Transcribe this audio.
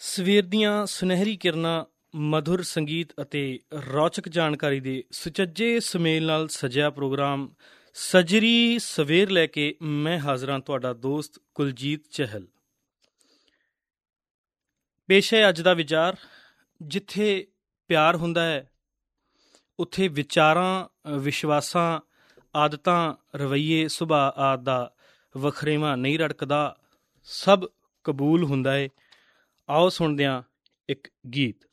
ਸਵੇਰ ਦੀਆਂ ਸੁਨਹਿਰੀ ਕਿਰਨਾਂ, ਮਧੁਰ ਸੰਗੀਤ ਅਤੇ ਰੌਚਕ ਜਾਣਕਾਰੀ ਦੇ ਸੁਚੱਜੇ ਸੁਮੇਲ ਨਾਲ ਸਜਿਆ ਪ੍ਰੋਗਰਾਮ ਸਜਰੀ ਸਵੇਰ ਲੈ ਕੇ ਮੈਂ ਹਾਜ਼ਰ ਹਾਂ, ਤੁਹਾਡਾ ਦੋਸਤ ਕੁਲਜੀਤ ਚਹਿਲ। ਪੇਸ਼ ਹੈ ਅੱਜ ਦਾ ਵਿਚਾਰ। ਜਿੱਥੇ ਪਿਆਰ ਹੁੰਦਾ ਹੈ ਉੱਥੇ ਵਿਚਾਰਾਂ, ਵਿਸ਼ਵਾਸਾਂ, ਆਦਤਾਂ, ਰਵੱਈਏ, ਸੁਭਾਅ ਆਦਿ ਦਾ ਵਖਰੇਵਾਂ ਨਹੀਂ ਰੜਕਦਾ, ਸਭ ਕਬੂਲ ਹੁੰਦਾ ਹੈ। ਆਓ ਸੁਣਦੇ ਹਾਂ ਇੱਕ ਗੀਤ।